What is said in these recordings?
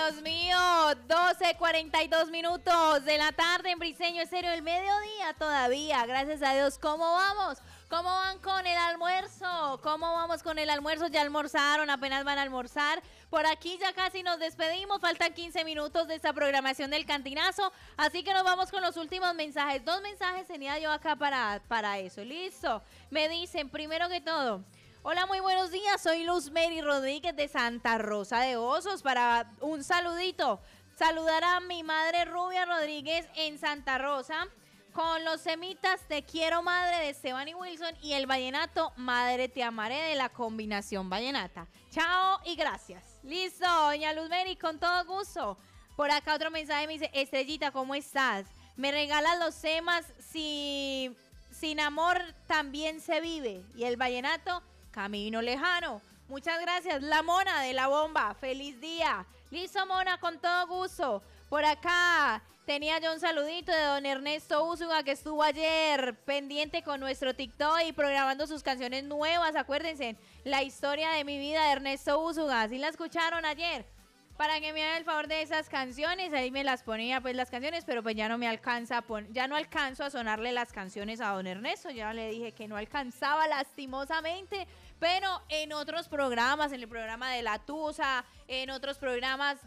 Dios mío, 12:42 minutos de la tarde en Briseño Estéreo, el mediodía todavía, gracias a Dios. ¿Cómo vamos? ¿Cómo van con el almuerzo? ¿Cómo vamos con el almuerzo? ¿Ya almorzaron? ¿Apenas van a almorzar? Por aquí ya casi nos despedimos, faltan 15 minutos de esta programación del Cantinazo, así que nos vamos con los últimos mensajes. 2 mensajes tenía yo acá para eso, listo. Me dicen, primero que todo, hola, muy buenos días, soy Luz Mary Rodríguez de Santa Rosa de Osos, para un saludito, saludar a mi madre Rubia Rodríguez en Santa Rosa, con los semitas Te Quiero Madre de Esteban y Wilson y el vallenato Madre Te Amaré de la combinación vallenata. Chao y gracias. Listo, doña Luz Mary, con todo gusto. Por acá otro mensaje me dice, Estrellita, ¿cómo estás? Me regalas los temas si sin amor también se vive. Y el vallenato, Camino Lejano. Muchas gracias, la Mona de la Bomba. Feliz día. Listo, Mona, con todo gusto. Por acá tenía yo un saludito de don Ernesto Úsuga, que estuvo ayer pendiente con nuestro TikTok y programando sus canciones nuevas. Acuérdense, la historia de mi vida de Ernesto Úsuga. ¿Sí la escucharon ayer? Para que me hagan el favor de esas canciones, ahí me las ponía pues las canciones, pero pues ya no me alcanza, ya no alcanzo a sonarle las canciones a don Ernesto, ya le dije que no alcanzaba lastimosamente, pero en otros programas, en el programa de La Tusa, en otros programas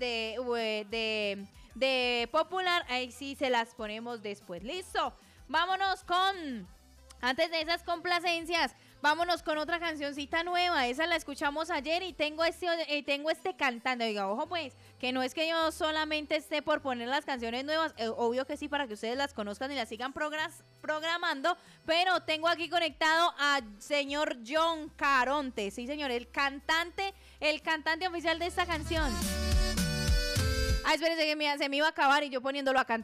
de Popular, ahí sí se las ponemos después. Listo, vámonos con, antes de esas complacencias, vámonos con otra cancioncita nueva. Esa la escuchamos ayer y tengo este cantante. Oiga, ojo pues, que no es que yo solamente esté por poner las canciones nuevas, obvio que sí, para que ustedes las conozcan y las sigan programando, pero tengo aquí conectado a señor John Caronte. Sí, señor, el cantante oficial de esta canción. Ah, espérense que se me iba a acabar y yo poniéndolo a cantar.